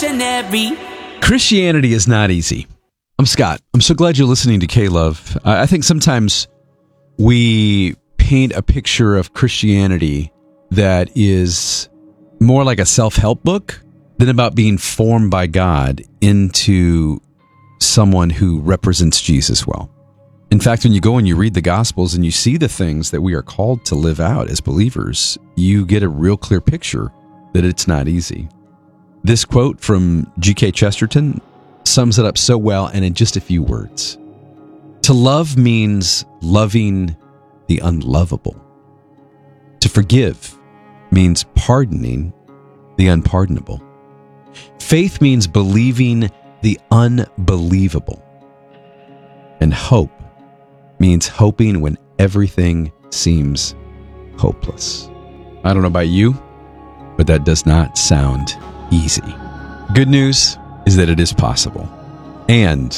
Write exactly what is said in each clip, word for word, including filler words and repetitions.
revolutionary. Christianity is not easy. I'm Scott. I'm so glad you're listening to K-Love. Uh, I think sometimes we paint a picture of Christianity that is more like a self-help book than about being formed by God into someone who represents Jesus well. In fact, when you go and you read the Gospels and you see the things that we are called to live out as believers, you get a real clear picture that it's not easy. This quote from G K Chesterton sums it up so well and in just a few words. To love means loving the unlovable. To forgive means pardoning the unpardonable. Faith means believing the unbelievable. And hope means hoping when everything seems hopeless. I don't know about you, but that does not sound easy. Good news is that it is possible and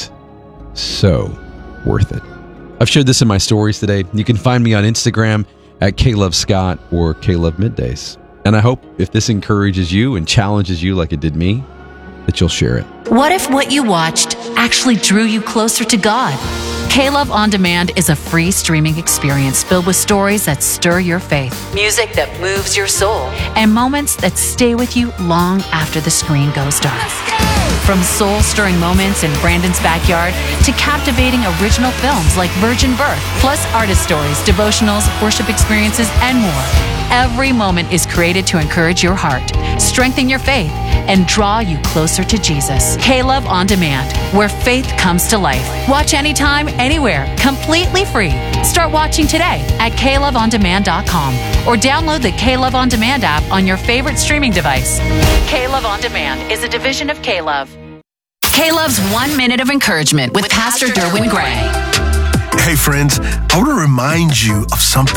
so worth it. I've shared this in my stories today. You can find me on Instagram at KLoveScott or KLoveMiddays. And I hope if this encourages you and challenges you like it did me, that you'll share it. What if what you watched actually drew you closer to God? K-Love On Demand is a free streaming experience filled with stories that stir your faith, music that moves your soul, and moments that stay with you long after the screen goes dark. From soul-stirring moments in Brandon's backyard to captivating original films like Virgin Birth, plus artist stories, devotionals, worship experiences, and more. Every moment is created to encourage your heart, strengthen your faith, and draw you closer to Jesus. K-Love On Demand, where faith comes to life. Watch anytime, anywhere, completely free. Start watching today at K Love On Demand dot com or download the K-Love On Demand app on your favorite streaming device. K-Love On Demand is a division of K-Love. K-Love's One Minute of Encouragement with Pastor Derwin Gray. Hey friends, I want to remind you of something